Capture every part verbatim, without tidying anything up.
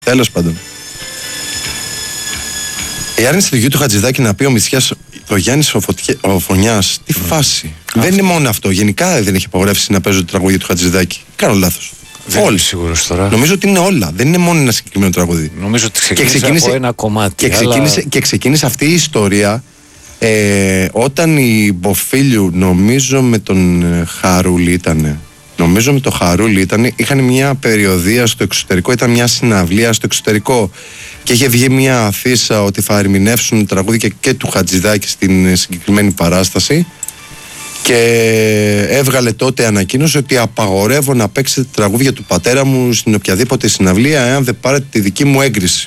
Τέλος πάντων. Η άρνηση του γιου του Χατζηδάκη να πει ο Μητσιάς, ο Γιάννης ο, Φωτιέ, ο Φωνιάς, τι φάση. Α, δεν είναι μόνο αυτό. Γενικά δεν έχει απαγορεύσει να παίζουν τραγούδια του Χατζηδάκη. Κάνω λάθος. Δεν είμαι σίγουρος τώρα. Νομίζω ότι είναι όλα. Δεν είναι μόνο ένα συγκεκριμένο τραγούδι. Νομίζω ότι ξεκίνησε, ξεκίνησε από ένα κομμάτι. Και ξεκίνησε, αλλά... και ξεκίνησε αυτή η ιστορία ε, όταν η Μποφίλιου, νομίζω με τον Χαρούλη ήτανε. Νομίζω με το Χαρούλη ήταν, είχαν μια περιοδεία στο εξωτερικό, ήταν μια συναυλία στο εξωτερικό και είχε βγει μια αφίσα ότι θα ερμηνεύσουν τραγούδια και του Χατζηδάκη στην συγκεκριμένη παράσταση και έβγαλε τότε ανακοίνωση ότι απαγορεύω να παίξετε τραγούδια του πατέρα μου στην οποιαδήποτε συναυλία εάν δεν πάρετε τη δική μου έγκριση.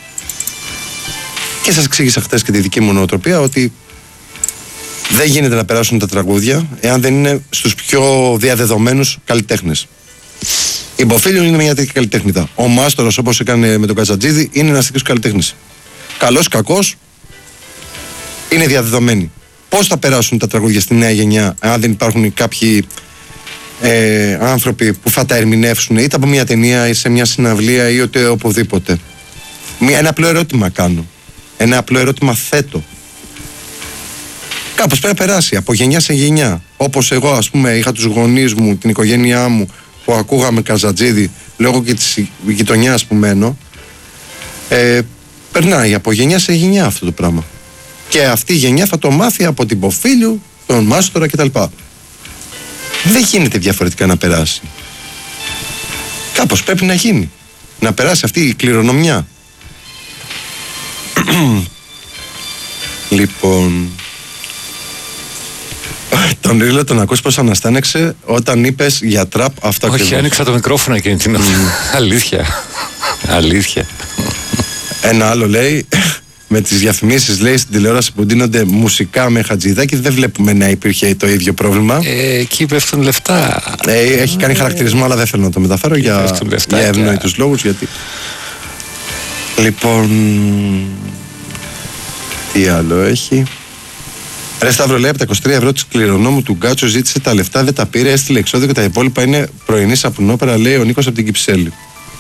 Και σας εξήγησα χτες και τη δική μου νοοτροπία ότι δεν γίνεται να περάσουν τα τραγούδια εάν δεν είναι στους πιο διαδεδομένους καλλιτέχνες. Η Μποφίλιου είναι μια τέτοια καλλιτέχνητα. Ο Μάστορας, όπως έκανε με τον Κατζατζίδη, είναι ένας τέτοιος καλλιτέχνης. Καλός, κακός, είναι διαδεδομένοι. Πώς θα περάσουν τα τραγούδια στη νέα γενιά, αν δεν υπάρχουν κάποιοι ε, άνθρωποι που θα τα ερμηνεύσουν, είτε από μια ταινία ή σε μια συναυλία ή είτε οπουδήποτε. Μια, ένα απλό ερώτημα κάνω. Ένα απλό ερώτημα θέτω. Κάπως πρέπει να περάσει από γενιά σε γενιά. Όπως εγώ, ας πούμε, είχα τους γονείς μου, την οικογένειά μου που ακούγαμε Καζατζίδη λόγω και της γειτονιάς που μένω. Ε, περνάει από γενιά σε γενιά αυτό το πράγμα. Και αυτή η γενιά θα το μάθει από την Μποφίλιου, τον Μάστορα κτλ. Δεν γίνεται διαφορετικά να περάσει. Κάπως πρέπει να γίνει. Να περάσει αυτή η κληρονομιά. Λοιπόν... Τον Ρίλο τον ακούς πως αναστένεξε όταν είπες για τραπ αυτό ακριβώς. Όχι, άνοιξα το μικρόφωνο εκείνη την ώρα. Αλήθεια. Αλήθεια. Ένα άλλο λέει, με τις διαφημίσεις λέει στην τηλεόραση που δίνονται μουσικά με Χατζηδάκη, δεν βλέπουμε να υπήρχε το ίδιο πρόβλημα. Ε, εκεί πέφτουν λεφτά. Ε, έχει κάνει χαρακτηρισμό, αλλά δεν θέλω να το μεταφέρω για, για ευνοϊκούς λόγους. Γιατί... Λοιπόν, τι άλλο έχει. Ρε Σταύρο, λέει από τα είκοσι τρία ευρώ του κληρονόμου του Γκάτσο ζήτησε τα λεφτά, δεν τα πήρε, έστειλε εξώδιο και τα υπόλοιπα είναι πρωινή σαπουνόπερα, λέει ο Νίκος από την Κυψέλη.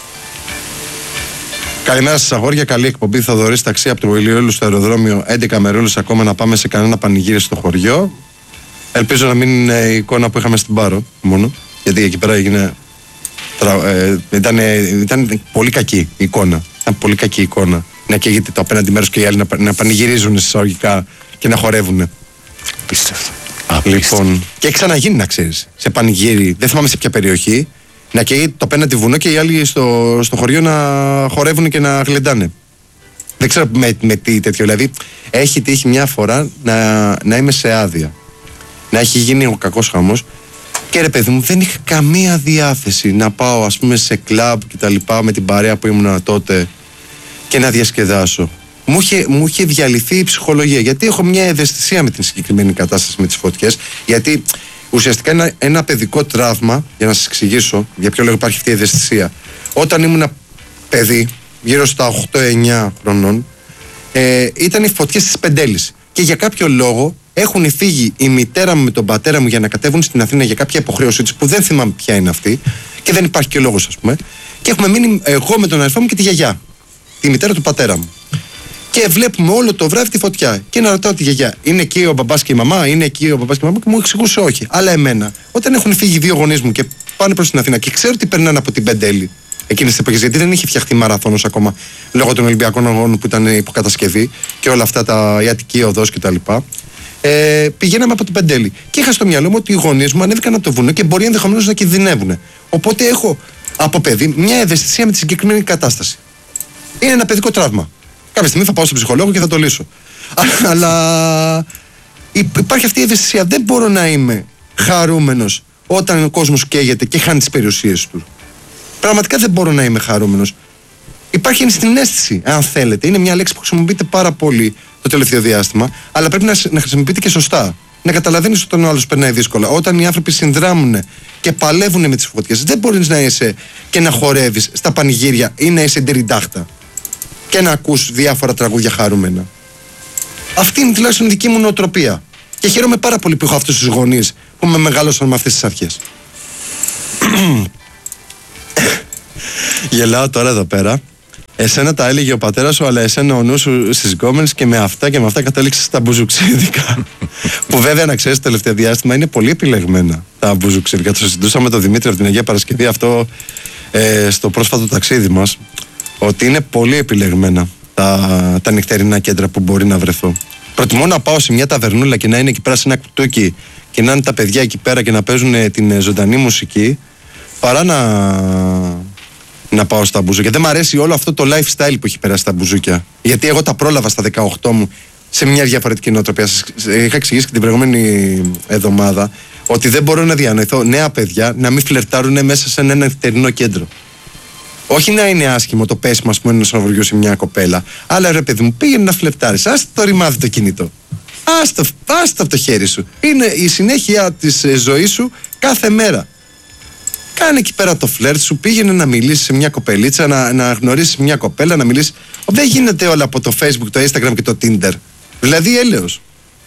Καλημέρα σας αγόρια, καλή εκπομπή. Θοδωρής ταξί από το Ηλιόλου στο αεροδρόμιο, έντεκα μερούλες ακόμα να πάμε σε κανένα πανηγύρι στο χωριό. Ελπίζω να μην είναι η εικόνα που είχαμε στην Πάρο μόνο, γιατί εκεί πέρα έγινε. Ε, ήταν, ήταν πολύ κακή η εικόνα. Ήταν πολύ κακή η εικόνα. Να καίγεται το απέναντι μέρος και οι άλλοι να, να πανηγυρίζουν εισαγωγικά και να χορεύουν. Απίστευτο. Λοιπόν, και έχει ξαναγίνει να ξέρεις. Σε πανηγύρι, δεν θυμάμαι σε ποια περιοχή, να καίγεται το απέναντι βουνό και οι άλλοι στο, στο χωριό να χορεύουν και να γλεντάνε. Δεν ξέρω με, με τι τέτοιο. Δηλαδή, έχει τύχει μια φορά να, να είμαι σε άδεια. Να έχει γίνει ο κακός χαμός. Και ρε παιδί μου, δεν είχα καμία διάθεση να πάω, ας πούμε, σε κλαμπ και τα λοιπά με την παρέα που ήμουν τότε και να διασκεδάσω. Μου είχε, μου είχε διαλυθεί η ψυχολογία, γιατί έχω μια ευαισθησία με την συγκεκριμένη κατάσταση με τις φωτιές. Γιατί ουσιαστικά είναι ένα παιδικό τραύμα, για να σας εξηγήσω για ποιο λόγο υπάρχει αυτή η ευαισθησία. Όταν ήμουν παιδί, γύρω στα οκτώ εννιά χρονών, ε, ήταν οι φωτιές της Πεντέλης. Και για κάποιο λόγο έχουν φύγει η μητέρα μου με τον πατέρα μου για να κατέβουν στην Αθήνα για κάποια υποχρέωσή τους, που δεν θυμάμαι ποια είναι αυτή, και δεν υπάρχει και λόγος, ας πούμε. Και έχουμε μείνει εγώ με τον αδερφό μου και τη γιαγιά, τη μητέρα του πατέρα μου. Και βλέπουμε όλο το βράδυ τη φωτιά. Και να ρωτάω τη γιαγιά, είναι εκεί ο μπαμπάς και η μαμά, είναι εκεί ο μπαμπάς και η μαμά, και μου εξηγούσε όχι. Αλλά εμένα, όταν έχουν φύγει οι δύο γονείς μου και πάνε προς την Αθήνα και ξέρω ότι περνάνε από την Πεντέλη εκείνες τις εποχές, γιατί δεν είχε φτιαχτεί μαραθώνος ακόμα λόγω των Ολυμπιακών Αγώνων που ήταν υποκατασκευή και όλα αυτά, τα η Αττική οδός κτλ. Ε, πηγαίναμε από την Πεντέλη. Και είχα στο μυαλό μου ότι οι γονείς μου ανέβηκαν από το βουνό και μπορεί ενδεχομένως να κινδυνεύουν. Οπότε έχω από παιδί μια ευαισθησία με τη συγκεκριμένη κατάσταση. Είναι ένα παιδικό τραύμα. Κάποια στιγμή θα πάω στον ψυχολόγο και θα το λύσω. Αλλά υπάρχει αυτή η ευαισθησία. Δεν μπορώ να είμαι χαρούμενος όταν ο κόσμος καίγεται και χάνει τις περιουσίες του. Πραγματικά δεν μπορώ να είμαι χαρούμενος. Υπάρχει ενσυναίσθηση, αν θέλετε. Είναι μια λέξη που χρησιμοποιείται πάρα πολύ το τελευταίο διάστημα, αλλά πρέπει να, να χρησιμοποιείται και σωστά. Να καταλαβαίνεις όταν ο άλλος περνάει δύσκολα. Όταν οι άνθρωποι συνδράμουν και παλεύουν με τις φωτιές, δεν μπορείς να είσαι και να χορεύεις στα πανηγύρια ή να είσαι ντεριντάχτα και να ακούς διάφορα τραγούδια χαρούμενα. Αυτή είναι τουλάχιστον η δική μου νοοτροπία. Και χαίρομαι πάρα πολύ που έχω αυτούς τους γονείς που με μεγαλώσαν με αυτές τις αρχές. Γελάω τώρα εδώ πέρα. Εσένα τα έλεγε ο πατέρας σου, αλλά εσένα ο νους σου στις γκόμενες και με αυτά και με αυτά κατέληξε στα μπουζουξίδικα. Που βέβαια να ξέρεις, το τελευταίο διάστημα είναι πολύ επιλεγμένα τα μπουζουξίδικα. Το συζητούσαμε με τον Δημήτρη από την Αγία Παρασκευή αυτό ε, στο πρόσφατο ταξίδι μας. Ότι είναι πολύ επιλεγμένα τα, τα νυχτερινά κέντρα που μπορεί να βρεθώ. Προτιμώ να πάω σε μια ταβερνούλα και να είναι εκεί πέρα σε ένα κουτούκι και να είναι τα παιδιά εκεί πέρα και να παίζουν την ζωντανή μουσική, παρά να, να πάω στα μπουζούκια. Δεν μου αρέσει όλο αυτό το lifestyle που έχει περάσει στα μπουζούκια. Γιατί εγώ τα πρόλαβα στα δεκαοκτώ μου σε μια διαφορετική νοοτροπία. Σας είχα εξηγήσει και την προηγούμενη εβδομάδα ότι δεν μπορώ να διανοηθώ νέα παιδιά να μην φλερτάρουν μέσα σε ένα νυχτερινό κέντρο. Όχι να είναι άσχημο το πέσιμο, ας πούμε, ενός σοβουριού σε μια κοπέλα. Αλλά ρε παιδί μου, πήγαινε να φλερτάρεις. Άστε το ρημάδι το κινητό. Άστο, άστο από το χέρι σου. Είναι η συνέχεια της ε, ζωής σου κάθε μέρα. Κάνε εκεί πέρα το φλερτ σου, πήγαινε να μιλήσεις σε μια κοπελίτσα, να, να γνωρίσεις μια κοπέλα, να μιλήσεις. Δεν γίνεται όλα από το Facebook, το Instagram και το Tinder. Δηλαδή έλεος.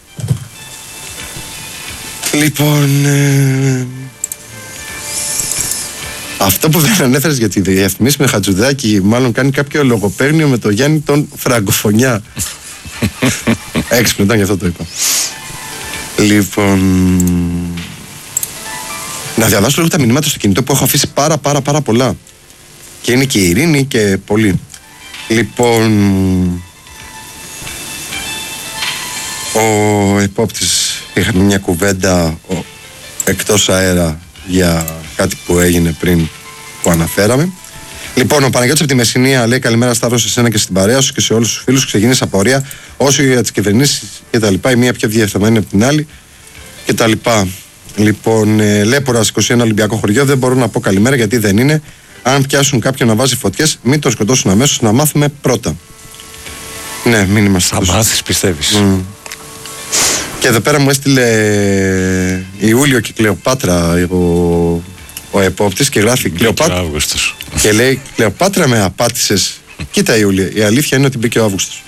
Λοιπόν... Ε... Αυτό που δεν ανέφερες για τη διαφημίση με Χατζουδάκη, μάλλον κάνει κάποιο λογοπαίγνιο με το Γιάννη τον Φραγκοφωνιά. Έξυπνο ήταν, γι' αυτό το είπα. Λοιπόν... Να διαβάσω λίγο τα μηνύματα στο κινητό που έχω αφήσει πάρα πάρα πάρα πολλά. Και είναι και η Ειρήνη και πολλοί. Λοιπόν... Ο επόπτης, είχαμε μια κουβέντα ο, εκτός αέρα για κάτι που έγινε πριν που αναφέραμε. Λοιπόν, ο Παναγιώτης από τη Μεσσηνία λέει καλημέρα Σταύρο σε εσένα και στην παρέα σου και σε όλους τους φίλους. Ξεκίνησε απορία όσο για τις κυβερνήσεις και τα λοιπά. Η μία πιο διεφθαρμένη από την άλλη και τα λοιπά. Λοιπόν, ε, Λέπορας είκοσι ένα Ολυμπιακό χωριό. Δεν μπορώ να πω καλημέρα γιατί δεν είναι. Αν πιάσουν κάποιον να βάζει φωτιές, μην το σκοτώσουν αμέσως, να μάθουμε πρώτα. Ναι, μην είμαστε. Θα μάθεις, πιστεύεις. Mm. Και εδώ πέρα μου έστειλε Ιούλιο και Κλεοπάτρα ο, ο επόπτης και γράφει Κλεοπάτρα. Και λέει Κλεοπάτρα με απάτησες. Κοίτα Ιούλια, η αλήθεια είναι ότι μπήκε ο Αύγουστος.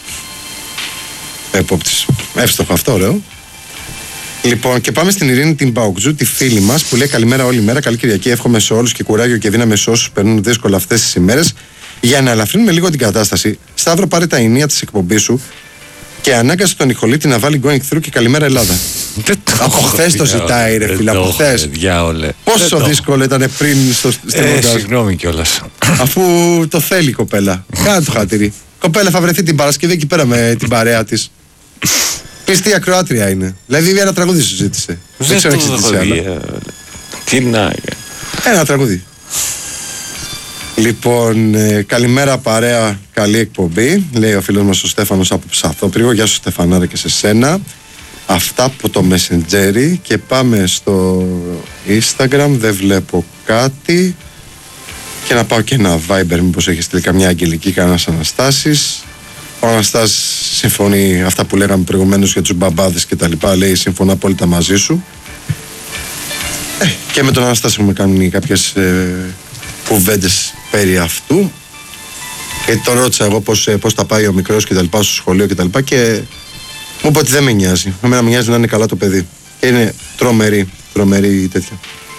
Ο επόπτης. Εύστοχο αυτό, ωραίο. Λοιπόν, και πάμε στην Ειρήνη την Παοκτζού, τη φίλη μας που λέει καλημέρα όλη μέρα. Καλή Κυριακή. Εύχομαι σε όλους και κουράγιο και δύναμη σε όσους περνούν δύσκολα αυτές τις ημέρες. Για να ελαφρύνουμε λίγο την κατάσταση, Σταύρο, πάρε τα ενία της εκπομπής σου και ανάγκασε τον Ιχολίτη να βάλει going through και καλημέρα Ελλάδα. Από χθες το ζητάει, ρε φίλε, από χθες. Πόσο δύσκολο ήταν πριν στο μοντάζ. Συγγνώμη κιόλας. Αφού το θέλει η κοπέλα. Κάνε το χατήρι. Κοπέλα θα βρεθεί την Παρασκευή εκεί πέρα με την παρέα της. Πιστή ακροάτρια είναι. Δηλαδή ένα τραγούδι σου ζήτησε. Δεν ξέρω αν έχεις ζητήσει άλλο. Τι να. Ένα τραγούδι. Λοιπόν, ε, καλημέρα παρέα, καλή εκπομπή. Λέει ο φίλος μας ο Στέφανος από Ψαθόπριγο. Γεια σου Στεφανάρα και σε σένα. Αυτά από το Messenger. Και πάμε στο Instagram. Δεν βλέπω κάτι. Και να πάω και ένα Viber, μήπως έχει στείλει καμιά αγγελική, κανένας Αναστάσης. Ο Αναστάσης συμφωνεί αυτά που λέγαμε προηγουμένως για τους μπαμπάδες και τα λοιπά. Λέει συμφωνώ απόλυτα μαζί σου. ε, Και με τον Αναστάση έχουμε κάνει κάποιες ε, κουβέντες περί αυτού. Και τον ρώτησα εγώ πώς, ε, πώς τα πάει ο μικρός και τα λοιπά στο σχολείο και τα λοιπά. Και μου είπε ότι δεν με νοιάζει. Εμένα με νοιάζει να είναι καλά το παιδί. Και είναι τρομερή, τρομερή τέτοια.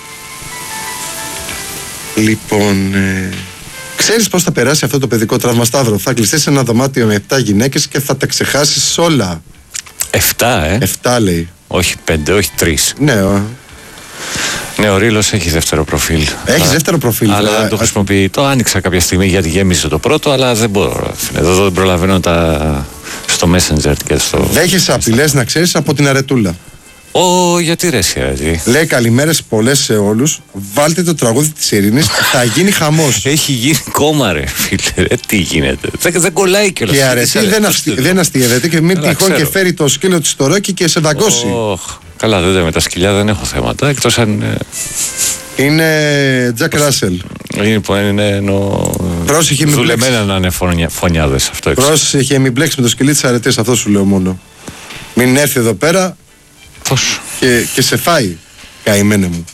Λοιπόν, ε, ξέρεις πώς θα περάσει αυτό το παιδικό τραύμα, Σταύρο? Θα κλειστείς σε ένα δωμάτιο με επτά γυναίκες και θα τα ξεχάσεις όλα. Εφτά, ε. Εφτά λέει. Όχι πέντε, όχι τρεις. Ναι, ο... ναι, ο Ρήλος έχει δεύτερο προφίλ. Έχει δεύτερο προφίλ. Αλλά δεν το χρησιμοποιεί. Το άνοιξα κάποια στιγμή γιατί γέμισε το πρώτο, αλλά δεν μπορώ. Εδώ δεν προλαβαίνω τα... στο Messenger και στο. Δέχεσαι απειλές, να ξέρεις, από την Αρετούλα. Ω, γιατί ρε εσύ. Λέει καλημέρες πολλές σε όλους. Βάλτε το τραγούδι της Ειρήνης. Θα γίνει χαμός. Έχει γίνει κόμμα, ρε φίλε. Ε, τι γίνεται. Δεν, δεν κολλάει κιόλας. Και η Αρετή δεν, αστι... δεν αστιεύεται και μην τυχόν και φέρει το σκύλο της στο Ρόκι και σε δαγκώσει. Oh, καλά, δεν με τα σκυλιά δεν έχω θέματα. Εκτός αν. Είναι Τζακ Ράσελ. Είναι, είναι εννοώ. Πρόσεχε, μην μπλέξει. Δουλεμένα να είναι φωνια, φωνιάδες αυτό. Πρόσεχε, μην μπλέξει με το σκυλί της Αρετής. Αυτό σου λέω μόνο. Μην έρθει εδώ πέρα. Πώς? Και, και σε φάει, καημένε μου.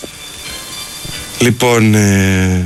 Λοιπόν, ε...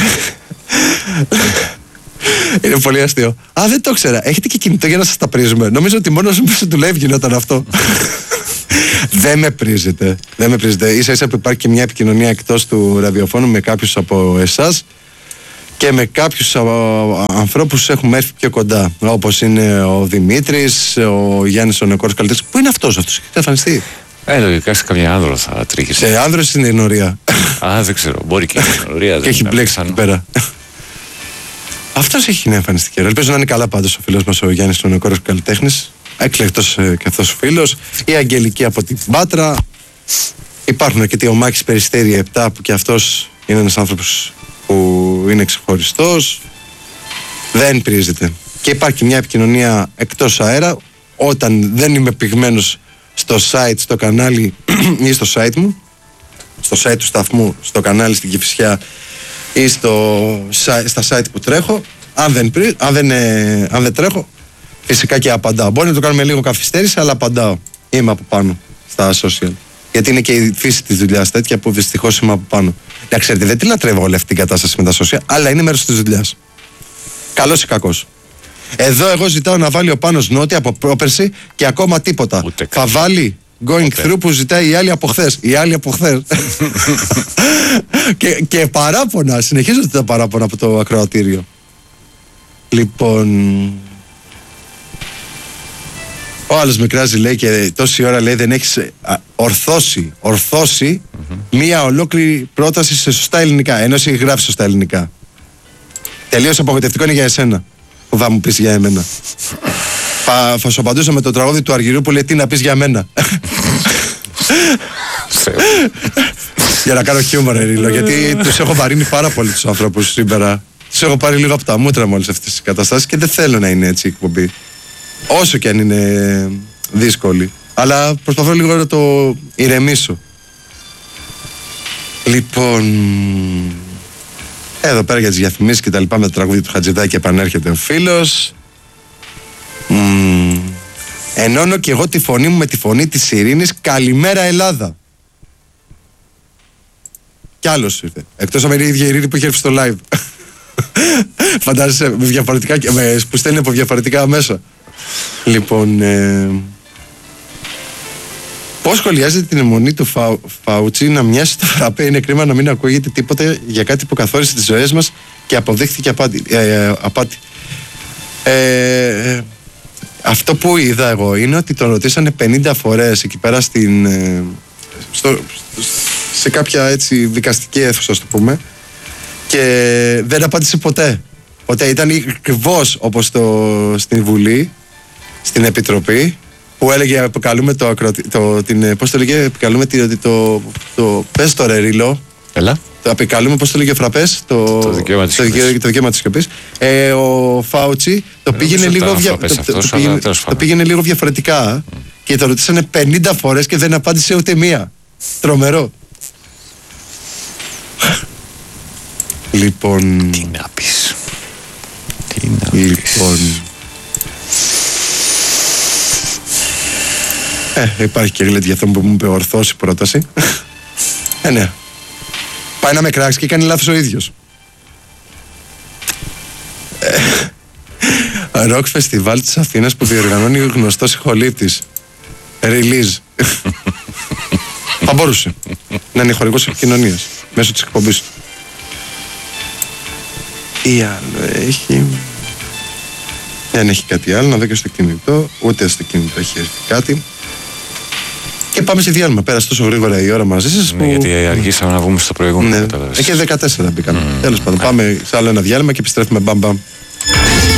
είναι πολύ αστείο. Α, δεν το ήξερα. Έχετε και κινητό για να σας τα πρίζουμε? Νομίζω ότι μόνο σου δουλεύει γινόταν αυτό. Δεν με πρίζετε. Δεν με πρίζετε. Ίσα ίσα που υπάρχει και μια επικοινωνία εκτός του ραδιοφώνου με κάποιους από εσάς. και με κάποιους ανθρώπους έχουμε έρθει πιο κοντά, όπως είναι ο Δημήτρης, ο Γιάννης ο Νεκόρος καλλιτέχνης. Πού είναι αυτός, αυτός έχει εμφανιστεί? Ε, λογικά σε καμιά άνδρο θα τρίχει. Σε άνδρο στην ενορία. Α, δεν ξέρω, μπορεί και στην ενορία. Και έχει μπλέξει εκεί πέρα. Αυτός έχει να εμφανιστεί καιρό. Ελπίζω να είναι καλά πάντως ο φίλος μας ο Γιάννης ο Νεκόρος καλλιτέχνης. Έκλεκτος ε, και αυτός ο φίλος. Η Αγγελική από την Πάτρα. Υπάρχουν αρκετοί, ο Μάκης Περιστέρη επτά που και αυτός είναι ένας άνθρωπος που είναι ξεχωριστός. Δεν πρίζεται. Και υπάρχει μια επικοινωνία εκτός αέρα όταν δεν είμαι πυγμένος στο site, στο κανάλι ή στο site μου, στο site του σταθμού, στο κανάλι στην Κηφισιά ή στο, στα site που τρέχω. Αν δεν, πρι, αν, δεν, ε, αν δεν τρέχω, φυσικά και απαντάω. Μπορεί να το κάνουμε λίγο καθυστέρηση, αλλά απαντάω. Είμαι από πάνω στα social. Γιατί είναι και η φύση της δουλειάς τέτοια που δυστυχώς είμαι από πάνω. Να ξέρετε, δεν τη λατρεύω όλη αυτή την κατάσταση με τα social, αλλά είναι μέρος της δουλειάς. Καλός ή κακός. Εδώ εγώ ζητάω να βάλει ο Πάνος Νότι από πρόπερση και ακόμα τίποτα. Ούτε θα βάλει going Ούτε. through που ζητάει η άλλη από χθες. Η άλλη από χθες. και, και παράπονα, συνεχίζονται τα παράπονα από το ακροατήριο. Λοιπόν, ο άλλος με κράζει, λέει, και τόση ώρα, λέει, δεν έχεις α, ορθώσει, ορθώσει mm-hmm. μία ολόκληρη πρόταση σε σωστά ελληνικά, ενώ εσύ γράφεις σωστά ελληνικά. Τελείως απογοητευτικό είναι για εσένα που θα μου πεις για εμένα. θα, θα σου απαντούσα με το τραγούδι του Αργυρού που λέει τι να πεις για μένα. Για να κάνω χιούμορ, Ρίλο, γιατί τους έχω βαρύνει πάρα πολύ τους ανθρώπους σήμερα. Τους έχω πάρει λίγο από τα μούτρα με όλες αυτές τις καταστάσεις και δεν θέλω να είναι έτσι η εκπομπή. Όσο και αν είναι δύσκολη. Αλλά προσπαθώ λίγο να το ηρεμήσω. Λοιπόν, εδώ πέρα για τις διαφημίσεις και τα λοιπά με το τραγούδι του Χατζηδάκη επανέρχεται ο φίλος. Μ, ενώνω και εγώ τη φωνή μου με τη φωνή της Ειρήνης. Καλημέρα Ελλάδα. Κι άλλος ήρθε. Εκτός από η ίδια Ειρήνη που είχε έρθει στο live. Φαντάζεσαι με διαφορετικά, με, που στέλνει από διαφορετικά μέσα. Λοιπόν, ε, πώς σχολιάζεται την αιμονή του Φαου, Φάουτσι να μοιάσει το φραπέ? Είναι κρίμα να μην ακούγεται τίποτα για κάτι που καθόρισε τις ζωές μας και αποδείχθηκε απάτη. Ε, απάτη. Ε, αυτό που είδα εγώ είναι ότι τον ρωτήσανε πενήντα φορές εκεί πέρα στην, ε, στο, σε κάποια έτσι δικαστική αίθουσα, το πούμε, και δεν απάντησε ποτέ. Ποτέ. Ήταν ακριβώς όπως το, στην Βουλή, στην Επιτροπή, που έλεγε επικαλούμε το, το, την, πώς το έλεγε, επικαλούμε το, το, το πες το ρε Ρίλο. Έλα. Το επικαλούμε, πώς το έλεγε ο Φραπές, το, το δικαίωμα της σιωπής. Το δικαίωμα της σιωπής. Ε, ο Φάουτσι το, πήγαινε λίγο, δια, το, αυτός, το, πήγαινε, το πήγαινε λίγο διαφορετικά mm. και το ρωτήσανε πενήντα φορές και δεν απάντησε ούτε μία. Τρομερό. Λοιπόν... Τι να πεις. Τι να πεις. Λοιπόν... Ε, υπάρχει και γλέντι για αυτό που μου είπε ορθώς η πρόταση. Ε, ναι. Πάει να με κράξει και κάνει λάθος ο ίδιος. Ροκ φεστιβάλ της Αθήνας που διοργανώνει ο γνωστός ηχολήπτης. Release. Θα μπορούσε να είναι χορηγός επικοινωνίας μέσω της εκπομπής του. Ή άλλο έχει... Δεν έχει κάτι άλλο, να δω και στο κινητό. Ούτε στο κινητό έχει έρθει κάτι. Και πάμε σε διάλειμμα. Πέρασε τόσο γρήγορα η ώρα μαζί σας. Ναι, που... γιατί αργήσαμε να βγούμε στο προηγούμενο. Ναι. Εκεί δεκατέσσερα μπήκαμε. Mm. Τέλος πάντων, πάμε σε άλλο ένα διάλειμμα και επιστρέφουμε μπαμ μπαμ.